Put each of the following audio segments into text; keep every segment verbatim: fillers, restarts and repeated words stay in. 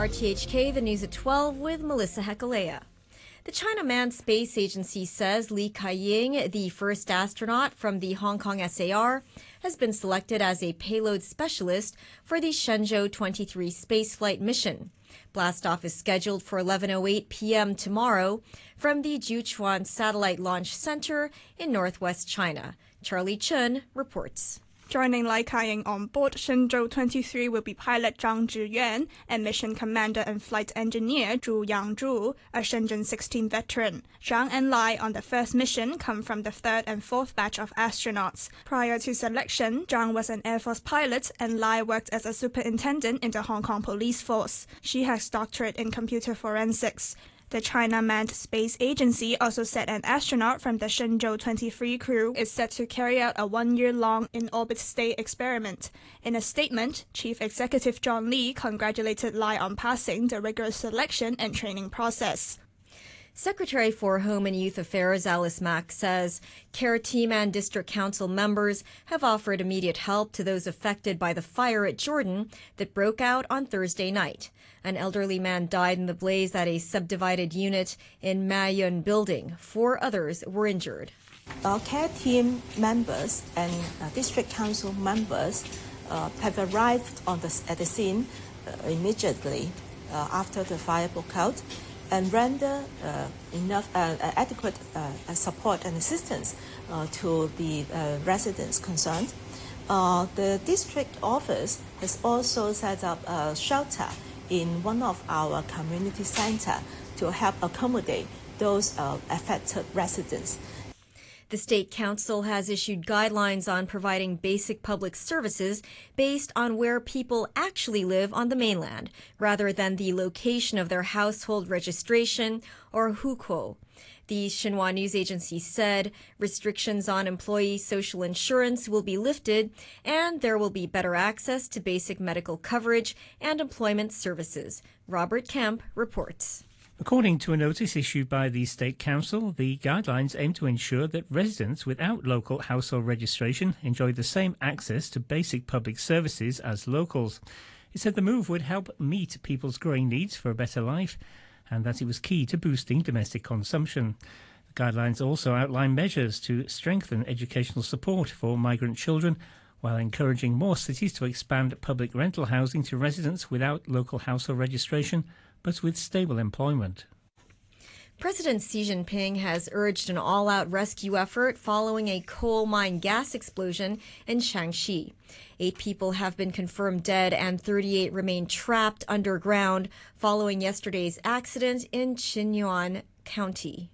R T H K, the news at twelve with Melissa Hekalea. The China Manned Space Agency says Li Ka-ying, the first astronaut from the Hong Kong S A R, has been selected as a payload specialist for the Shenzhou twenty-three spaceflight mission. Blastoff is scheduled for eleven oh eight p.m. tomorrow from the Jiuquan Satellite Launch Center in northwest China. Charlie Chun reports. Joining Li Ka-ying on board Shenzhou twenty-three will be pilot Zhang Zhiyuan and mission commander and flight engineer Zhu Yangzhu, a Shenzhen sixteen veteran. Zhang and Li on the first mission come from the third and fourth batch of astronauts. Prior to selection, Zhang was an Air Force pilot and Li worked as a superintendent in the Hong Kong Police Force. She has doctorate in computer forensics. The China Manned Space Agency also said an astronaut from the Shenzhou twenty-three crew is set to carry out a one-year-long in-orbit stay experiment. In a statement, Chief Executive John Lee congratulated Li on passing the rigorous selection and training process. Secretary for Home and Youth Affairs Alice Mack says care team and district council members have offered immediate help to those affected by the fire at Jordan that broke out on Thursday night. An elderly man died in the blaze at a subdivided unit in Ma Yun building. Four others were injured. Our care team members and uh, district council members uh, have arrived on the, at the scene uh, immediately uh, after the fire broke out, and render uh, enough uh, adequate uh, support and assistance uh, to the uh, residents concerned. Uh, the district office has also set up a shelter in one of our community centers to help accommodate those uh, affected residents. The State Council has issued guidelines on providing basic public services based on where people actually live on the mainland, rather than the location of their household registration or hukou. The Xinhua News Agency said restrictions on employee social insurance will be lifted and there will be better access to basic medical coverage and employment services. Robert Kemp reports. According to a notice issued by the State Council, the guidelines aim to ensure that residents without local household registration enjoy the same access to basic public services as locals. It said the move would help meet people's growing needs for a better life and that it was key to boosting domestic consumption. The guidelines also outline measures to strengthen educational support for migrant children while encouraging more cities to expand public rental housing to residents without local household registration but with stable employment. President Xi Jinping has urged an all-out rescue effort following a coal mine gas explosion in Shaanxi. Eight people have been confirmed dead and thirty-eight remain trapped underground following yesterday's accident in Qinyuan County.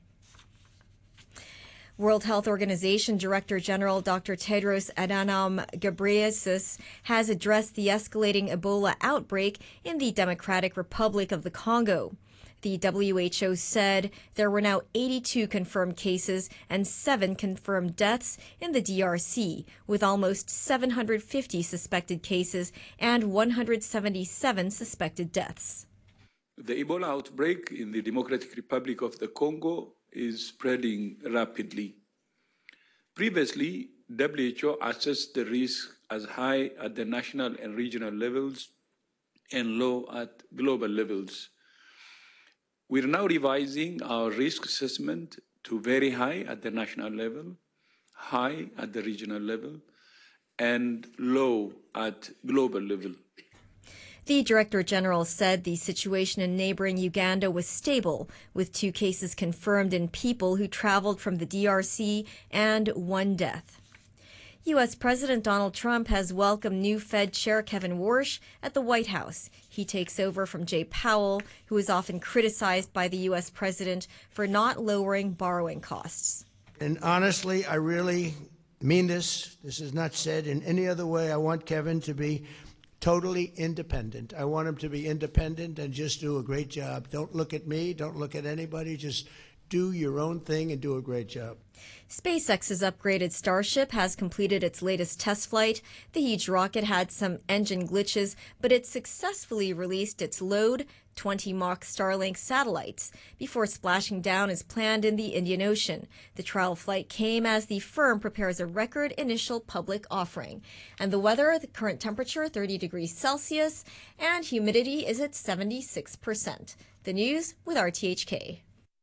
World Health Organization Director General Doctor Tedros Adhanom Ghebreyesus has addressed the escalating Ebola outbreak in the Democratic Republic of the Congo. The W H O said there were now eighty-two confirmed cases and seven confirmed deaths in the D R C, with almost seven hundred fifty suspected cases and one hundred seventy-seven suspected deaths. The Ebola outbreak in the Democratic Republic of the Congo is spreading rapidly. Previously, W H O assessed the risk as high at the national and regional levels and low at global levels. We're now revising our risk assessment to very high at the national level, high at the regional level, and low at global level. The Director General said the situation in neighboring Uganda was stable, with two cases confirmed in people who traveled from the D R C and one death. U S President Donald Trump has welcomed new Fed Chair Kevin Warsh at the White House. He takes over from Jay Powell, who is often criticized by the U S president for not lowering borrowing costs. And honestly, I really mean this. This is not said in any other way. I want Kevin to be totally independent. I want him to be independent and just do a great job. Don't look at me. Don't look at anybody. Just do your own thing and do a great job. SpaceX's upgraded Starship has completed its latest test flight. The huge rocket had some engine glitches, but it successfully released its load, twenty Mach Starlink satellites, before splashing down as planned in the Indian Ocean. The trial flight came as the firm prepares a record initial public offering. And the weather, the current temperature thirty degrees Celsius, and humidity is at seventy-six percent. The news with R T H K.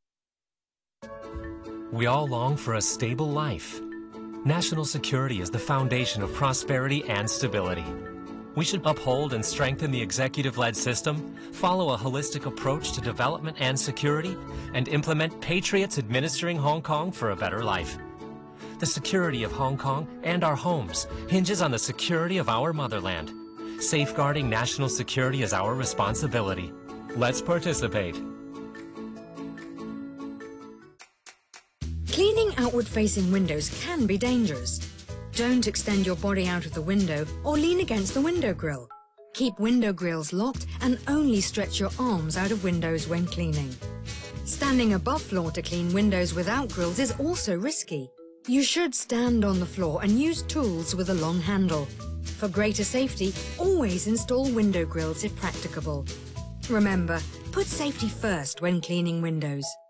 We all long for a stable life. National security is the foundation of prosperity and stability. We should uphold and strengthen the executive-led system, follow a holistic approach to development and security, and implement patriots administering Hong Kong for a better life. The security of Hong Kong and our homes hinges on the security of our motherland. Safeguarding national security is our responsibility. Let's participate. Cleaning outward-facing windows can be dangerous. Don't extend your body out of the window or lean against the window grill. Keep window grills locked and only stretch your arms out of windows when cleaning. Standing above floor to clean windows without grills is also risky. You should stand on the floor and use tools with a long handle. For greater safety, always install window grills if practicable. Remember, put safety first when cleaning windows.